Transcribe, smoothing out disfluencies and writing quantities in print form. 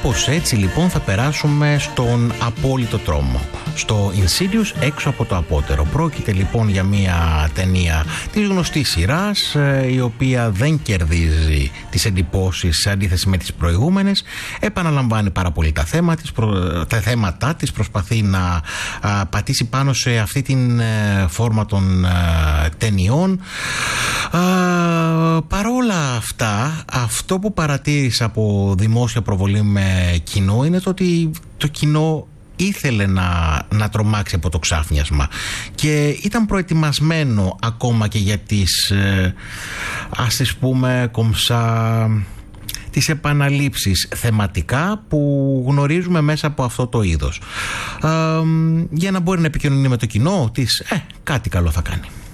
Κάπως έτσι λοιπόν θα περάσουμε στον απόλυτο τρόμο, στο Insidious έξω από το απότερο. Πρόκειται λοιπόν για μια ταινία της γνωστής σειράς, η οποία δεν κερδίζει τις εντυπώσεις σε αντίθεση με τις προηγούμενες. Επαναλαμβάνει πάρα πολύ τα θέματα της, προσπαθεί να πατήσει πάνω σε αυτή την φόρμα των ταινιών. Παρόλα αυτά, αυτό που παρατήρησα από δημόσια προβολή με κοινό είναι το ότι το κοινό ήθελε να τρομάξει από το ξάφνιασμα και ήταν προετοιμασμένο ακόμα και για τις ας τις πούμε κομψά τις επαναλήψεις θεματικά που γνωρίζουμε μέσα από αυτό το είδος, για να μπορεί να επικοινωνεί με το κοινό της κάτι καλό θα κάνει.